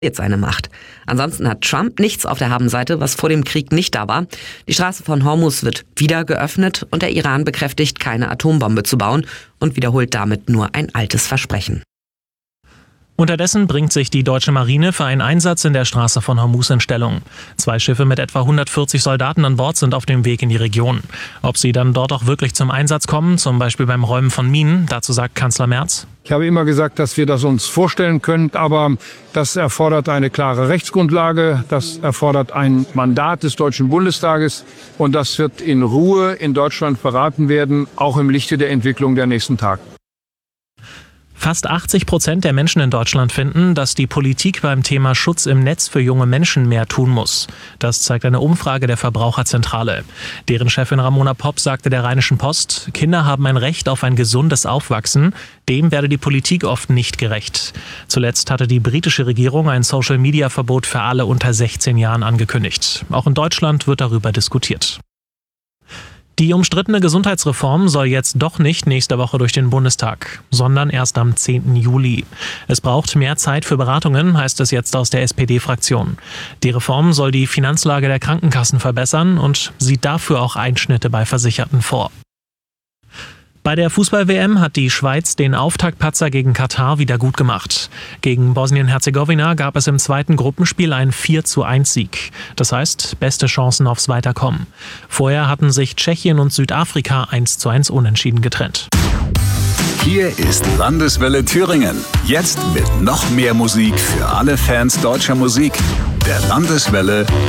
jetzt seine Macht. Ansonsten hat Trump nichts auf der Habenseite, was vor dem Krieg nicht da war. Die Straße von Hormuz wird wieder geöffnet und der Iran bekräftigt, keine Atombombe zu bauen und wiederholt damit nur ein altes Versprechen. Unterdessen bringt sich die deutsche Marine für einen Einsatz in der Straße von Hormuz in Stellung. 2 Schiffe mit etwa 140 Soldaten an Bord sind auf dem Weg in die Region. Ob sie dann dort auch wirklich zum Einsatz kommen, zum Beispiel beim Räumen von Minen, dazu sagt Kanzler Merz: Ich habe immer gesagt, dass wir das uns vorstellen können, aber das erfordert eine klare Rechtsgrundlage, das erfordert ein Mandat des Deutschen Bundestages und das wird in Ruhe in Deutschland beraten werden, auch im Lichte der Entwicklung der nächsten Tage. Fast 80% der Menschen in Deutschland finden, dass die Politik beim Thema Schutz im Netz für junge Menschen mehr tun muss. Das zeigt eine Umfrage der Verbraucherzentrale. Deren Chefin Ramona Popp sagte der Rheinischen Post, Kinder haben ein Recht auf ein gesundes Aufwachsen. Dem werde die Politik oft nicht gerecht. Zuletzt hatte die britische Regierung ein Social-Media-Verbot für alle unter 16 Jahren angekündigt. Auch in Deutschland wird darüber diskutiert. Die umstrittene Gesundheitsreform soll jetzt doch nicht nächste Woche durch den Bundestag, sondern erst am 10. Juli. Es braucht mehr Zeit für Beratungen, heißt es jetzt aus der SPD-Fraktion. Die Reform soll die Finanzlage der Krankenkassen verbessern und sieht dafür auch Einschnitte bei Versicherten vor. Bei der Fußball-WM hat die Schweiz den Auftaktpatzer gegen Katar wieder gut gemacht. Gegen Bosnien-Herzegowina gab es im zweiten Gruppenspiel einen 4:1-Sieg. Das heißt, beste Chancen aufs Weiterkommen. Vorher hatten sich Tschechien und Südafrika 1:1 unentschieden getrennt. Hier ist Landeswelle Thüringen. Jetzt mit noch mehr Musik für alle Fans deutscher Musik. Der Landeswelle